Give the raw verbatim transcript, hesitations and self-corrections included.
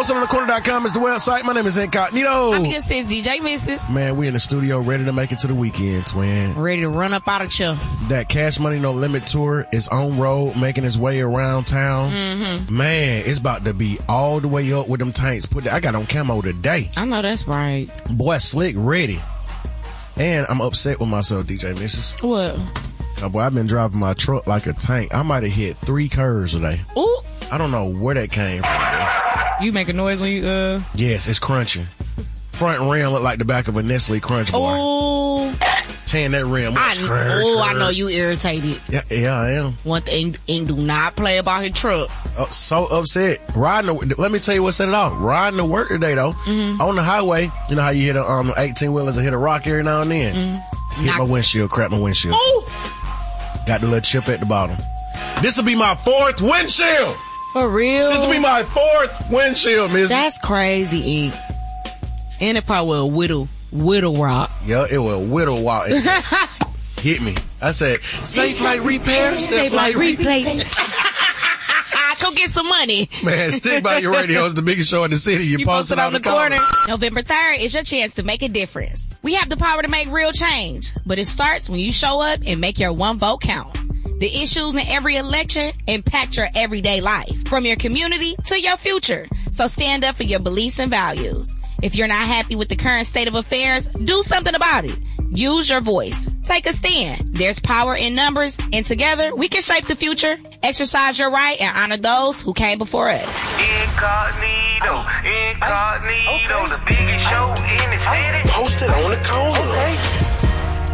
Hustle on the corner dot com is the website. My name is Incognito. I'm your sis, D J Missus Man, we in the studio ready to make it to the weekend, twin. Ready to run up out of chill. That Cash Money No Limit tour is on road, making its way around town. Mm-hmm. Man, it's about to be all the way up with them tanks. Put the, I got on camo today. I know that's right. Boy, slick, ready. And I'm upset with myself, D J Missus What? Oh, boy, I've been driving my truck like a tank. I might have hit three curves today. Ooh. I don't know where that came from. You make a noise when you, uh... Yes, it's crunching. Front rim look like the back of a Nestle Crunch Bar. Oh. Tan that rim. I, oh, I know you irritated. Yeah, yeah, I am. One thing, and do not play about his truck. Uh, so upset. Riding. The, let me tell you what set it off. Riding to work today, though. Mm-hmm. On the highway, you know how you hit a um eighteen wheelers and hit a rock every now and then. Mm-hmm. Hit Knock. my windshield, crap my windshield. Ooh. Got the little chip at the bottom. This will be my fourth windshield. For real? This will be my fourth windshield, Miss. That's crazy, Ink. And it probably will whittle, whittle rock. Yeah, it will whittle rock. Hit me. I said, safe like repair, safe like replace. Go get some money. Man, Stick by Your Radio is the biggest show in the city. You, you post it on, on the, the corner. corner. November third is your chance to make a difference. We have the power to make real change, but it starts when you show up and make your one vote count. The issues in every election impact your everyday life, from your community to your future. So stand up for your beliefs and values. If you're not happy with the current state of affairs, do something about it. Use your voice. Take a stand. There's power in numbers, and together we can shape the future. Exercise your right and honor those who came before us. Incognito, incognito, okay. The biggest show in the city. Posted on the corner. Okay.